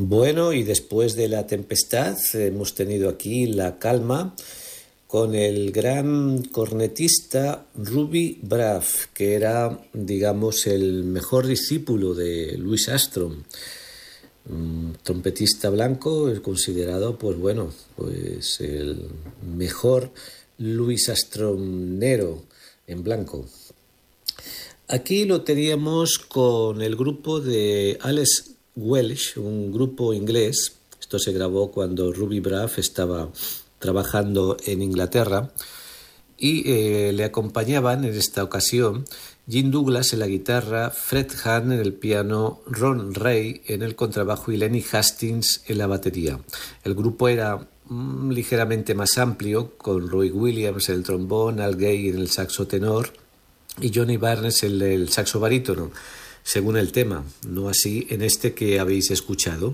Bueno, y después de la tempestad hemos tenido aquí la calma con el gran cornetista Ruby Braff, que era, digamos, el mejor discípulo de Louis Armstrong. Un trompetista blanco es considerado, pues el mejor Louis Armstrongnero en blanco. Aquí lo teníamos con el grupo de Alex Welsh, un grupo inglés. Esto se grabó cuando Ruby Braff estaba trabajando en Inglaterra y le acompañaban en esta ocasión Jim Douglas en la guitarra, Fred Hahn en el piano, Ron Ray en el contrabajo y Lenny Hastings en la batería. El grupo era ligeramente más amplio, con Roy Williams en el trombón, Al Gay en el saxo tenor y Johnny Barnes en el saxo barítono, según el tema, no así en este que habéis escuchado.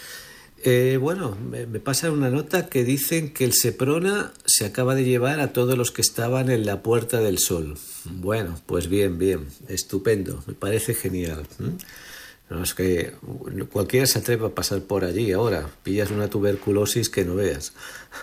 Me pasa una nota que dicen que el Seprona se acaba de llevar a todos los que estaban en la Puerta del Sol. Bueno, pues bien, estupendo, me parece genial. No, es que cualquiera se atreve a pasar por allí ahora, pillas una tuberculosis que no veas.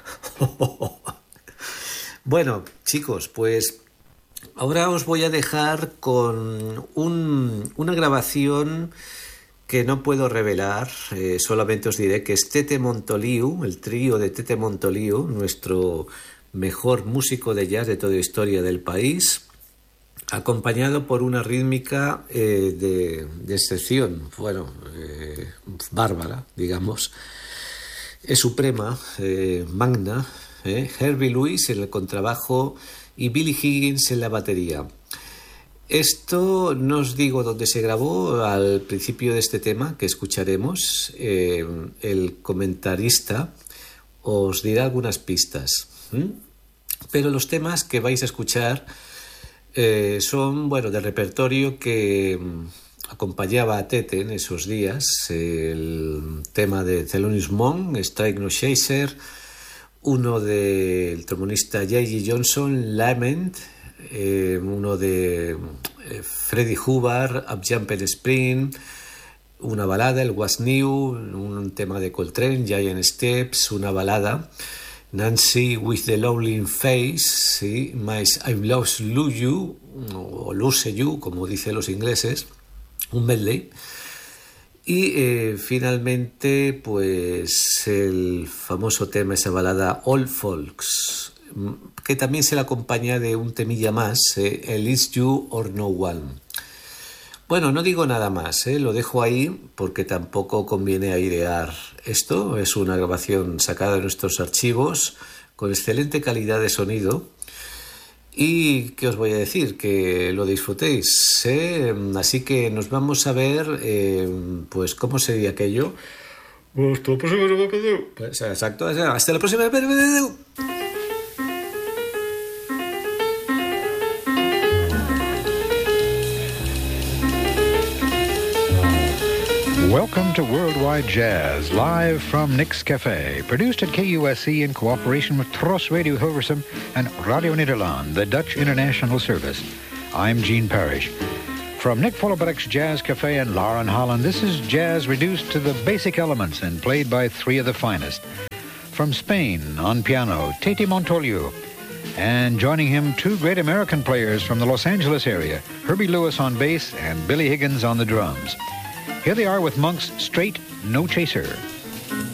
Bueno, chicos, pues ahora os voy a dejar con una grabación que no puedo revelar, solamente os diré que es Tete Montoliu, el trío de Tete Montoliu, nuestro mejor músico de jazz de toda la historia del país, acompañado por una rítmica de excepción, bárbara, digamos, suprema, magna, Herbie Lewis en el contrabajo y Billy Higgins en la batería. Esto no os digo dónde se grabó. Al principio de este tema que escucharemos, el comentarista os dirá algunas pistas. Pero los temas que vais a escuchar son del repertorio que acompañaba a Tete en esos días. El tema de Thelonious Monk, Strike No Chaser, uno del trombonista J.G. Johnson, Lament, uno de Freddie Hubbard, Up Jumpin' Spring, una balada, el What's New, un tema de Coltrane, Giant Steps, una balada, Nancy with the Lonely Face, ¿sí? My I've Lost You, o Lose You, como dicen los ingleses, un medley. Y finalmente, pues el famoso tema, esa balada Old Folks, que también se le acompaña de un temilla más, el It's You or No One. Bueno, no digo nada más, lo dejo ahí porque tampoco conviene airear esto. Es una grabación sacada de nuestros archivos con excelente calidad de sonido. Y ¿qué os voy a decir? Que lo disfrutéis, Así que nos vamos a ver, pues ¿cómo sería aquello? Hasta la próxima. Pues, exacto, hasta la próxima. Welcome to Worldwide Jazz, live from Nick's Cafe, produced at KUSC in cooperation with Tros Radio Hilversum and Radio Nederland, the Dutch international service. I'm Gene Parrish. From Nick Follebrecht's Jazz Cafe in Lauren, Holland, this is jazz reduced to the basic elements and played by three of the finest. From Spain, on piano, Tete Montoliu. And joining him, two great American players from the Los Angeles area, Herbie Lewis on bass and Billy Higgins on the drums. Here they are with Monk's Straight No Chaser.